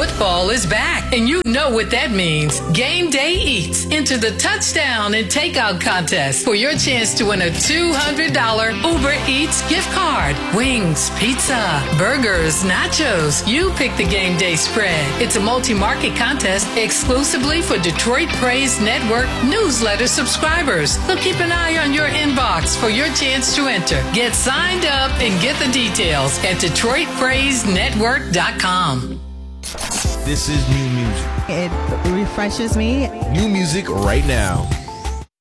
Football is back, and you know what that means. Game Day Eats. Enter the touchdown and takeout contest for your chance to win a $200 Uber Eats gift card. Wings, pizza, burgers, nachos. You pick the game day spread. It's a multi-market contest exclusively for Detroit Praise Network newsletter subscribers. So keep an eye on your inbox for your chance to enter. Get signed up and get the details at DetroitPraiseNetwork.com. This is new music. It refreshes me. New music right now.